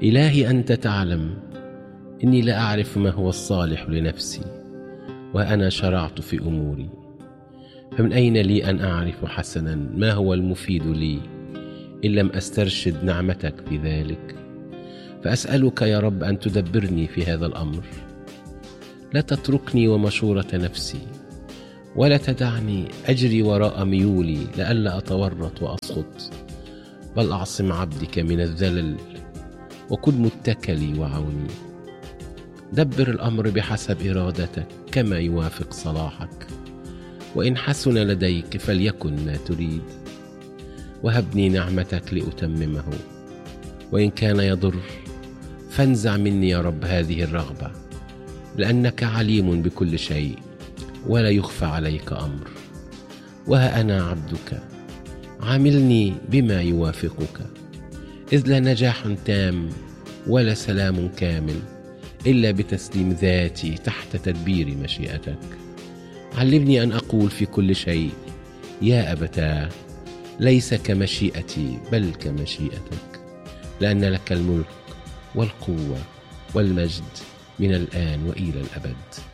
إلهي أنت تعلم إني لا أعرف ما هو الصالح لنفسي، وأنا شرعت في أموري. فمن أين لي أن أعرف حسنا ما هو المفيد لي إن لم أسترشد نعمتك في ذلك؟ فأسألك يا رب أن تدبرني في هذا الأمر. لا تتركني ومشورة نفسي، ولا تدعني أجري وراء ميولي لئلا أتورط وأسقط، بل أعصم عبدك من الذلل وكن متكلي وعوني. دبر الأمر بحسب إرادتك كما يوافق صلاحك، وإن حسن لديك فليكن ما تريد. وهبني نعمتك لأتممه، وإن كان يضر فانزع مني يا رب هذه الرغبة، لأنك عليم بكل شيء ولا يخفى عليك أمر. وها أنا عبدك، عاملني بما يوافقك، إذ لا نجاح تام ولا سلام كامل إلا بتسليم ذاتي تحت تدبير مشيئتك. علمني أن أقول في كل شيء يا أبتاه، ليس كمشيئتي بل كمشيئتك، لأن لك الملك والقوة والمجد من الآن وإلى الأبد.